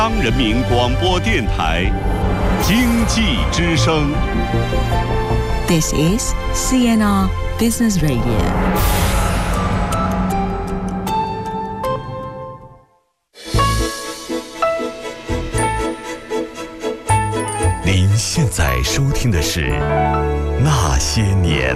央人民广播电台经济之声。 This is CNR Business Radio。 您现在收听的是《那些年》。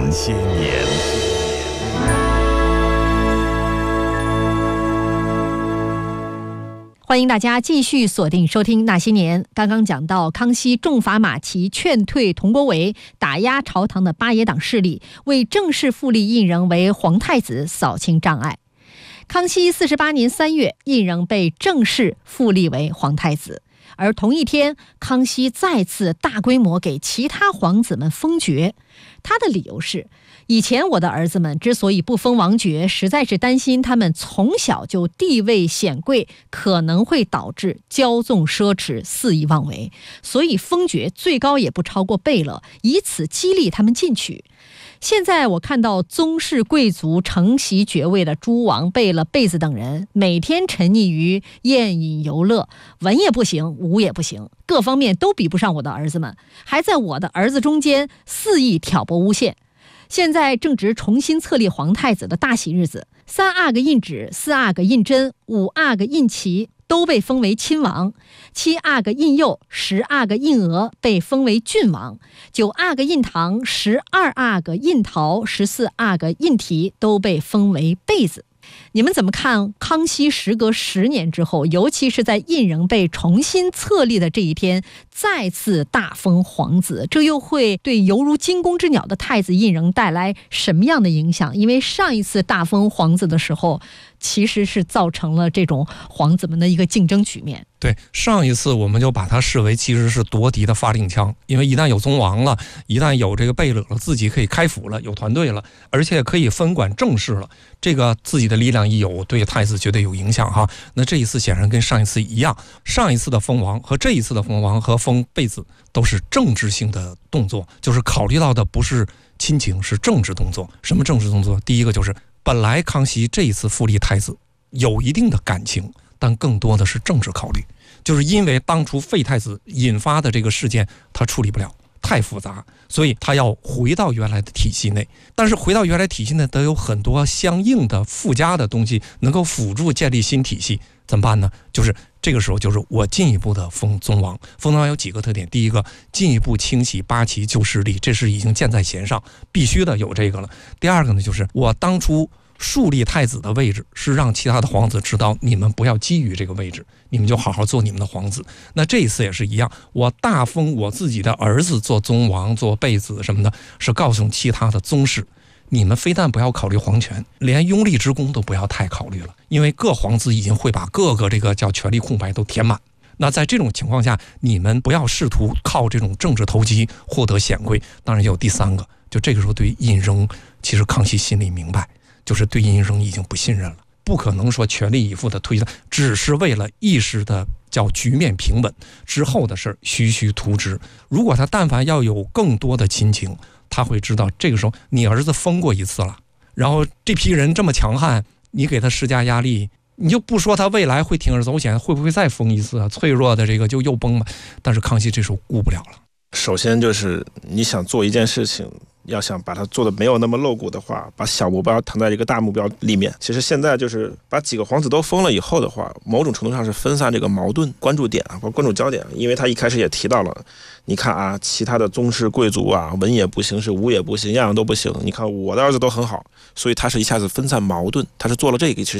欢迎大家继续锁定收听《那些年》。刚刚讲到康熙重罚马齐，劝退佟国维，打压朝堂的八爷党势力，为正式复立胤禛为皇太子扫清障碍。康熙48年3月，胤禛被正式复立为皇太子。而同一天，康熙再次大规模给其他皇子们封爵。他的理由是，以前我的儿子们之所以不封王爵，实在是担心他们从小就地位显贵，可能会导致骄纵奢侈、肆意妄为，所以封爵最高也不超过贝勒，以此激励他们进取。现在我看到宗室贵族承袭爵位的诸王、贝勒、贝子等人，每天沉溺于宴饮游乐，文也不行，武也不行，各方面都比不上我的儿子们，还在我的儿子中间肆意挑拨诬陷。现在正值重新册立皇太子的大喜日子，3阿哥胤祉、4阿哥胤禛、5阿哥胤祺都被封为亲王，7阿哥胤佑、10阿哥胤娥被封为郡王，9阿哥胤堂、12阿哥胤陶、14阿哥胤禔都被封为贝子。你们怎么看康熙时隔10年之后，尤其是在胤禛被重新册立的这一天，再次大封皇子，这又会对犹如惊弓之鸟的太子胤禛带来什么样的影响？因为上一次大封皇子的时候，其实是造成了这种皇子们的一个竞争局面。 对，上一次我们就把它视为其实是夺嫡的发令枪，因为一旦有宗王了，一旦有这个贝勒了，自己可以开府了，有团队了，而且可以分管政事了，这个自己的力量一有，对太子绝对有影响哈。那这一次显然跟上一次一样，上一次的封王和这一次的封王和封贝子都是政治性的动作，就是考虑到的不是亲情，是政治动作。什么政治动作？第一个就是本来康熙这一次复立太子有一定的感情，但更多的是政治考虑，就是因为当初废太子引发的这个事件他处理不了，太复杂，所以他要回到原来的体系内。但是回到原来体系内得有很多相应的附加的东西能够辅助建立新体系，怎么办呢？就是这个时候就是我进一步的封宗王。封宗王有几个特点，第一个，进一步清洗八旗旧势力，这是已经箭在弦上，必须的有这个了。第二个呢，就是我当初树立太子的位置是让其他的皇子知道，你们不要觊觎这个位置，你们就好好做你们的皇子。那这一次也是一样，我大封我自己的儿子做宗王、做贝子什么的，是告诉其他的宗室，你们非但不要考虑皇权，连拥立之功都不要太考虑了，因为各皇子已经会把各个这个叫权力空白都填满。那在这种情况下，你们不要试图靠这种政治投机获得显贵。当然有第三个，就这个时候对胤禛，其实康熙心里明白，就是对胤禛已经不信任了，不可能说全力以赴的推他，只是为了一时的叫局面平稳，之后的事儿徐徐图之。如果他但凡要有更多的亲情，他会知道这个时候你儿子封过一次了，然后这批人这么强悍，你给他施加压力，你就不说他未来会铤而走险，会不会再封一次啊？脆弱的这个就又崩了。但是康熙这时候顾不了了。 首先就是你想做一件事情，要想把它做的没有那么露骨的话，把小目标藏在一个大目标里面。其实现在就是把几个皇子都封了以后的话，某种程度上是分散这个矛盾关注点啊，或关注焦点。因为他一开始也提到了，你看啊，其他的宗室贵族啊，文也不行，是武也不行，样样都不行。你看我的儿子都很好，所以他是一下子分散矛盾，他是做了这个事